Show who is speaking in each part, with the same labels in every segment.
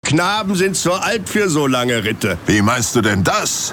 Speaker 1: Knaben sind zu alt für so lange Ritte.
Speaker 2: Wie meinst du denn das?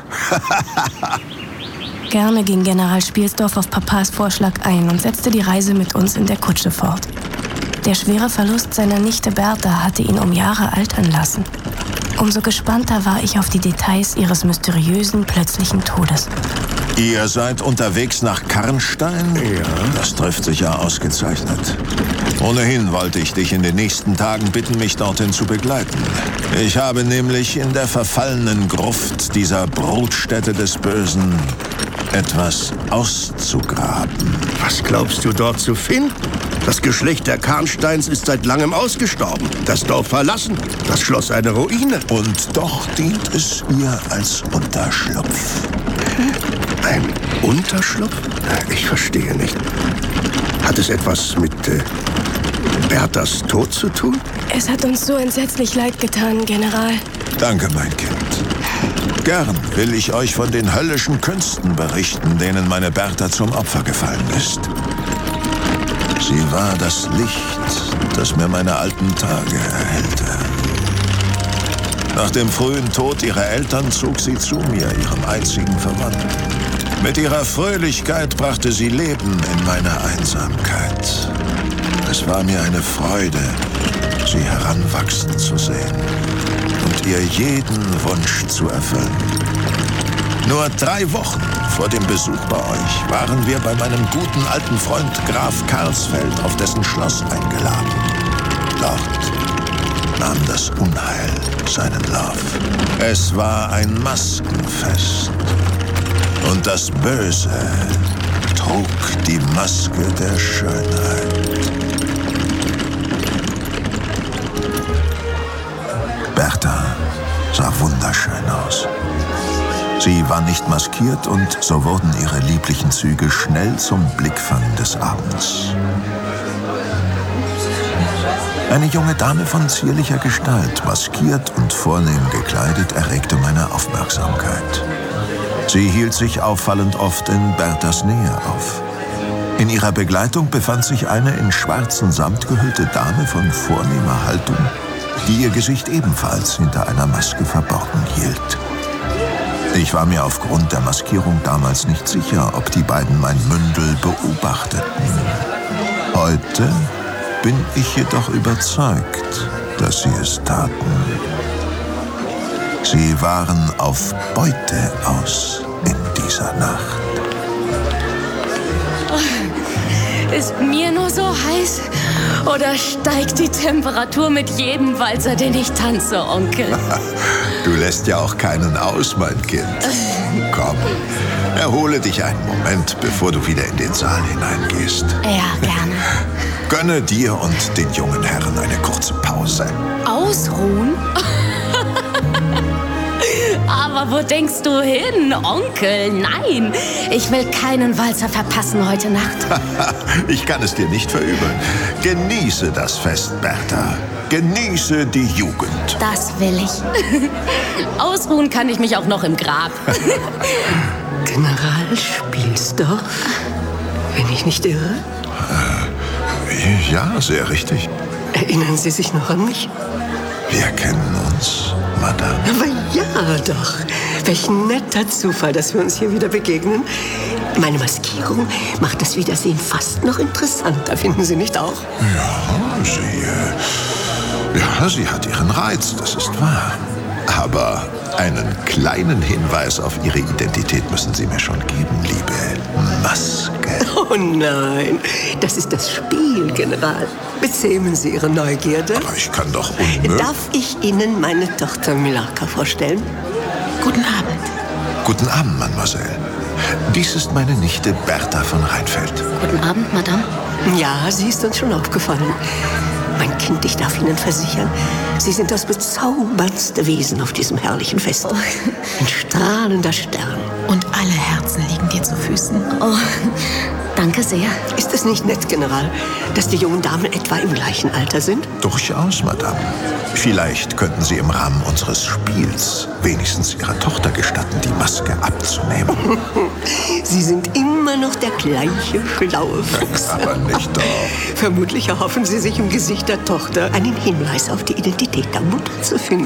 Speaker 3: Gerne ging General Spielsdorf auf Papas Vorschlag ein und setzte die Reise mit uns in der Kutsche fort. Der schwere Verlust seiner Nichte Bertha hatte ihn um Jahre altern lassen. Umso gespannter war ich auf die Details ihres mysteriösen, plötzlichen Todes.
Speaker 2: Ihr seid unterwegs nach Karnstein?
Speaker 1: Ja.
Speaker 2: Das trifft sich ja ausgezeichnet. Ohnehin wollte ich dich in den nächsten Tagen bitten, mich dorthin zu begleiten. Ich habe nämlich in der verfallenen Gruft dieser Brutstätte des Bösen etwas auszugraben.
Speaker 1: Was glaubst du dort zu finden? Das Geschlecht der Karnsteins ist seit langem ausgestorben. Das Dorf verlassen, das Schloss eine Ruine.
Speaker 2: Und doch dient es ihr als Unterschlupf.
Speaker 1: Ein Unterschlupf? Ich verstehe nicht. Hat es etwas mit Berthas Tod zu tun?
Speaker 3: Es hat uns so entsetzlich leid getan, General.
Speaker 2: Danke, mein Kind. Gern will ich euch von den höllischen Künsten berichten, denen meine Bertha zum Opfer gefallen ist. Sie war das Licht, das mir meine alten Tage erhellte. Nach dem frühen Tod ihrer Eltern zog sie zu mir, ihrem einzigen Verwandten. Mit ihrer Fröhlichkeit brachte sie Leben in meine Einsamkeit. Es war mir eine Freude, sie heranwachsen zu sehen und ihr jeden Wunsch zu erfüllen. Nur 3 Wochen vor dem Besuch bei euch waren wir bei meinem guten alten Freund Graf Karlsfeld auf dessen Schloss eingeladen. Dort nahm das Unheil seinen Lauf. Es war ein Maskenfest. Und das Böse trug die Maske der Schönheit. Bertha sah wunderschön aus. Sie war nicht maskiert und so wurden ihre lieblichen Züge schnell zum Blickfang des Abends. Eine junge Dame von zierlicher Gestalt, maskiert und vornehm gekleidet, erregte meine Aufmerksamkeit. Sie hielt sich auffallend oft in Berthas Nähe auf. In ihrer Begleitung befand sich eine in schwarzen Samt gehüllte Dame von vornehmer Haltung, die ihr Gesicht ebenfalls hinter einer Maske verborgen hielt. Ich war mir aufgrund der Maskierung damals nicht sicher, ob die beiden mein Mündel beobachteten. Heute bin ich jedoch überzeugt, dass sie es taten. Sie waren auf Beute aus in dieser Nacht.
Speaker 4: Ist mir nur so heiß? Oder steigt die Temperatur mit jedem Walzer, den ich tanze, Onkel?
Speaker 2: Du lässt ja auch keinen aus, mein Kind. Komm, erhole dich einen Moment, bevor du wieder in den Saal hineingehst.
Speaker 4: Ja, gerne.
Speaker 2: Gönne dir und den jungen Herren eine kurze Pause.
Speaker 4: Ausruhen? Aber wo denkst du hin, Onkel? Nein, ich will keinen Walzer verpassen heute Nacht.
Speaker 2: Ich kann es dir nicht verübeln. Genieße das Fest, Bertha. Genieße die Jugend.
Speaker 4: Das will ich. Ausruhen kann ich mich auch noch im Grab.
Speaker 5: General Spielsdorf, wenn ich nicht irre?
Speaker 2: Ja, sehr richtig.
Speaker 5: Erinnern Sie sich noch an mich?
Speaker 2: Wir kennen uns, Madame.
Speaker 5: Aber ja doch. Welch netter Zufall, dass wir uns hier wieder begegnen. Meine Maskierung macht das Wiedersehen fast noch interessanter, finden Sie nicht auch?
Speaker 2: Ja, sie hat ihren Reiz, das ist wahr. Aber einen kleinen Hinweis auf ihre Identität müssen Sie mir schon geben, liebe Maske.
Speaker 5: Oh nein, das ist das Spiel, General. Bezähmen Sie Ihre Neugierde.
Speaker 2: Aber ich kann doch unmöglich...
Speaker 5: Darf ich Ihnen meine Tochter Milarka vorstellen? Guten Abend.
Speaker 2: Guten Abend, Mademoiselle. Dies ist meine Nichte Bertha von Rheinfeld.
Speaker 4: Guten Abend, Madame.
Speaker 5: Ja, sie ist uns schon aufgefallen. Mein Kind, ich darf Ihnen versichern, Sie sind das bezauberndste Wesen auf diesem herrlichen Fest. Ein strahlender Stern.
Speaker 6: Und alle Herzen liegen dir zu Füßen.
Speaker 4: Oh, danke sehr.
Speaker 5: Ist es nicht nett, General, dass die jungen Damen etwa im gleichen Alter sind?
Speaker 2: Durchaus, Madame. Vielleicht könnten Sie im Rahmen unseres Spiels wenigstens Ihrer Tochter gestatten, die Maske abzunehmen.
Speaker 5: Sie sind immer noch der gleiche schlaue Fuchs.
Speaker 2: Aber nicht doch.
Speaker 5: Vermutlich erhoffen Sie sich im Gesicht der Tochter einen Hinweis auf die Identität der Mutter zu finden.